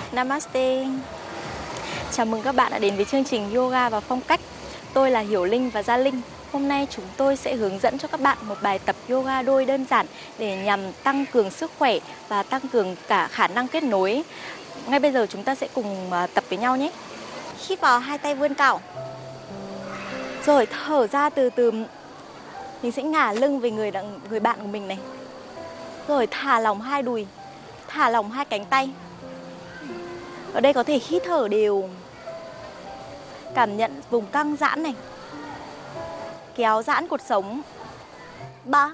Namaste. Chào mừng các bạn đã đến với chương trình Yoga và Phong cách. Tôi là Hiểu Linh và Gia Linh. Hôm nay chúng tôi sẽ hướng dẫn cho các bạn một bài tập yoga đôi đơn giản để nhằm tăng cường sức khỏe và tăng cường cả khả năng kết nối. Ngay bây giờ chúng ta sẽ cùng tập với nhau nhé. Hít vào, hai tay vươn cao. Rồi thở ra từ từ. Mình sẽ ngả lưng về người bạn của mình này. Rồi thả lỏng hai đùi, thả lỏng hai cánh tay. Ở đây có thể hít thở đều. Cảm nhận vùng căng giãn này. Kéo giãn cột sống. 3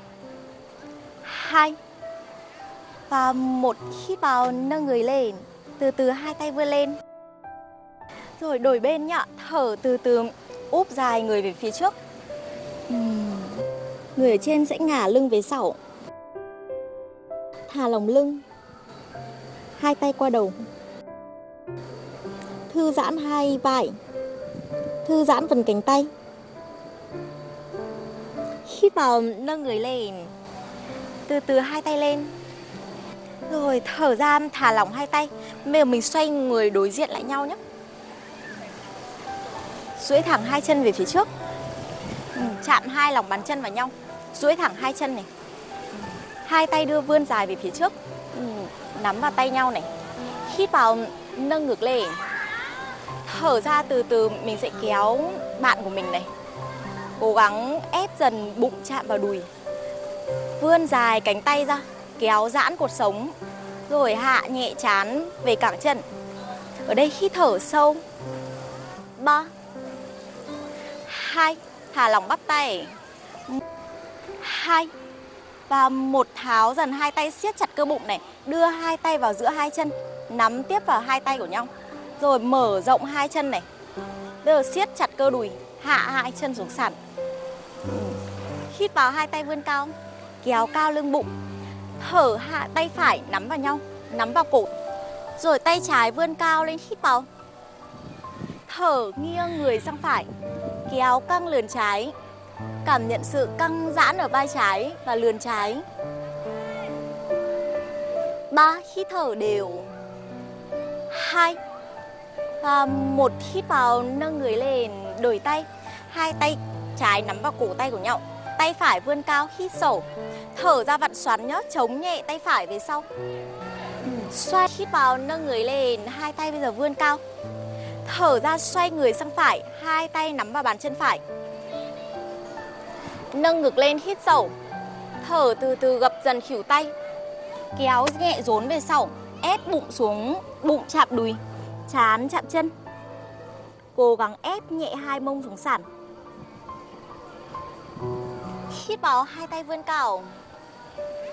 2 và 1. Hít vào, nâng người lên. Từ từ hai tay vươn lên. Rồi đổi bên nhá. Thở từ từ, úp dài người về phía trước. Người ở trên sẽ ngả lưng về sau. Thả lỏng lưng. Hai tay qua đầu. Thư giãn hai vai. Thư giãn phần cánh tay. Hít vào, nâng người lên. Từ từ hai tay lên. Rồi thở ra, thả lỏng hai tay. Bây giờ mình xoay người đối diện lại nhau nhé. Duỗi thẳng hai chân về phía trước. Chạm hai lòng bàn chân vào nhau. Duỗi thẳng hai chân này. Hai tay đưa vươn dài về phía trước. Nắm vào tay nhau này. Hít vào, nâng ngực lên. Thở ra từ từ mình sẽ kéo bạn của mình này. Cố gắng ép dần bụng chạm vào đùi. Vươn dài cánh tay ra. Kéo giãn cột sống. Rồi hạ nhẹ trán về cẳng chân. Ở đây hít thở sâu. 3 2 thả lỏng bắp tay. 2 và 1. Tháo dần hai tay, siết chặt cơ bụng này. Đưa hai tay vào giữa hai chân. Nắm tiếp vào hai tay của nhau. Rồi mở rộng hai chân này. Bây giờ siết chặt cơ đùi. Hạ hai chân xuống sàn. Hít vào, hai tay vươn cao. Kéo cao lưng bụng. Thở hạ tay phải nắm vào nhau. Nắm vào cổ. Rồi tay trái vươn cao lên, hít vào. Thở nghiêng người sang phải. Kéo căng lườn trái. Cảm nhận sự căng giãn ở vai trái và lườn trái. 3. Hít thở đều. 2 và 1. Hít vào, nâng người lên. Đổi tay. Hai tay trái nắm vào cổ tay của nhau. Tay phải vươn cao, hít sâu. Thở ra vặn xoắn nhớ, chống nhẹ tay phải về sau. Xoay, hít vào, nâng người lên. Hai tay bây giờ vươn cao. Thở ra xoay người sang phải. Hai tay nắm vào bàn chân phải. Nâng ngực lên, hít sâu. Thở từ từ gập dần khuỷu tay. Kéo nhẹ rốn về sau. Ép bụng xuống, bụng chạm đùi, trán chạm chân. Cố gắng ép nhẹ hai mông xuống sàn. Hít vào, hai tay vươn cao.